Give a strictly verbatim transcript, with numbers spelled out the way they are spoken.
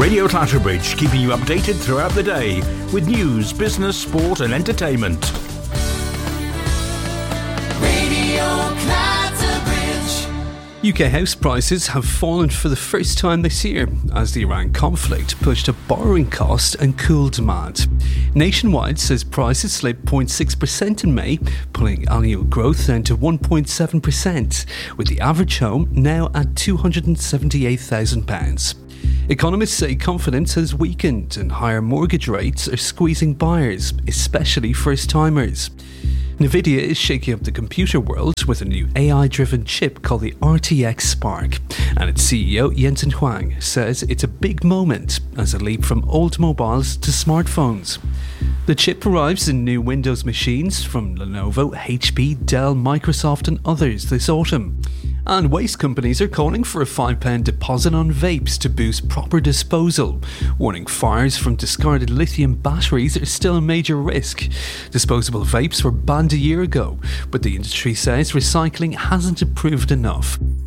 Radio Clatterbridge, keeping you updated throughout the day with news, business, sport and entertainment. Radio Clatterbridge. U K house prices have fallen for the first time this year as the Iran conflict pushed up borrowing costs and cooled demand. Nationwide says prices slipped zero point six percent in May, pulling annual growth down to one point seven percent, with the average home now at two hundred seventy-eight thousand pounds. Economists say confidence has weakened and higher mortgage rates are squeezing buyers, especially first-timers. Nvidia is shaking up the computer world with a new A I-driven chip called the R T X Spark, and its C E O Jensen Huang says it's a big moment as a leap from old mobiles to smartphones. The chip arrives in new Windows machines from Lenovo, H P, Dell, Microsoft and others this autumn. And waste companies are calling for a five pound deposit on vapes to boost proper disposal, warning fires from discarded lithium batteries are still a major risk. Disposable vapes were banned a year ago, but the industry says recycling hasn't improved enough.